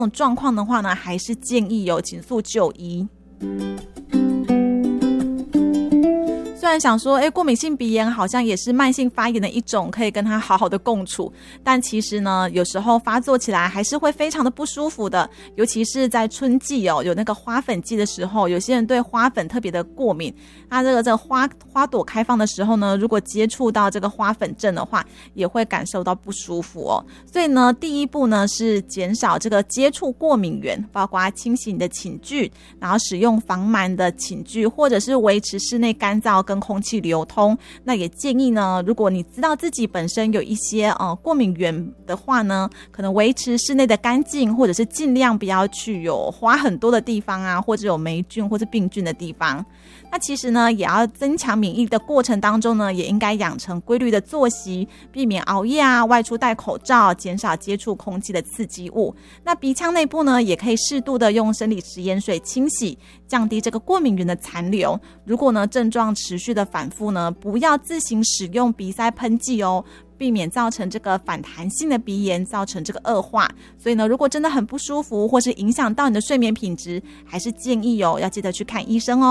这种状况的话呢，还是建议尽速就医。虽然想说过敏性鼻炎好像也是慢性发炎的一种，可以跟它好好的共处，但其实呢有时候发作起来还是会非常的不舒服的，尤其是在春季有那个花粉季的时候，有些人对花粉特别的过敏，那这个花朵开放的时候呢，如果接触到这个花粉症的话，也会感受到不舒服所以呢第一步呢是减少这个接触过敏源，包括清洗你的寝具，然后使用防螨的寝具，或者是维持室内干燥跟空气流通。那也建议呢，如果你知道自己本身有一些过敏源的话呢，可能维持室内的干净，或者是尽量不要去有花很多的地方啊，或者有霉菌或是病菌的地方。那其实呢也要增强免疫的过程当中呢，也应该养成规律的作息，避免熬夜啊，外出戴口罩，减少接触空气的刺激物。那鼻腔内部呢也可以适度的用生理食盐水清洗，降低这个过敏源的残留。如果呢症状持续的反复呢，不要自行使用鼻塞喷剂避免造成这个反弹性的鼻炎，造成这个恶化。所以呢如果真的很不舒服，或是影响到你的睡眠品质，还是建议要记得去看医生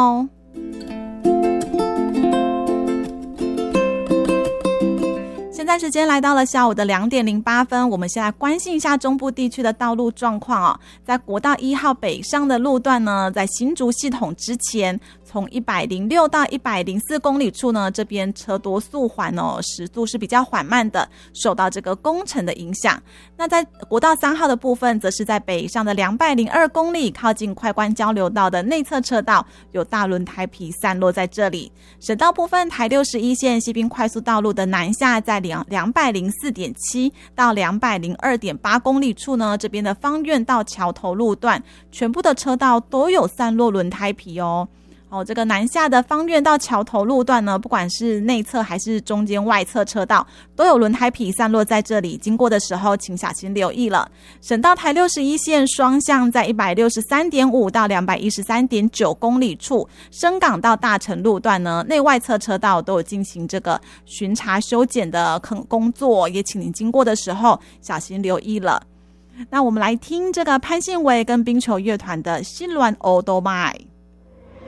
现在时间来到了下午的2点08分，我们先来关心一下中部地区的道路状况在国道1号北上的路段呢，在新竹系统之前，从106到104公里处呢，这边车多速缓时速是比较缓慢的，受到这个工程的影响。那在国道3号的部分，则是在北上的202公里，靠近快关交流道的内侧车道，有大轮胎皮散落在这里。省道部分，台61线西滨快速道路的南下，在204.7到202.8公里处呢，这边的芳苑到桥头路段，全部的车道都有散落轮胎皮这个南下的芳苑到桥头路段呢，不管是内侧还是中间外侧车道，都有轮胎皮散落在这里，经过的时候请小心留意了。省道台61线双向在163.5到213.9公里处，深港到大城路段呢，内外侧车道都有进行这个巡查修剪的工作，也请您经过的时候小心留意了。那我们来听这个潘信伟跟冰球乐团的心乱欧都麦。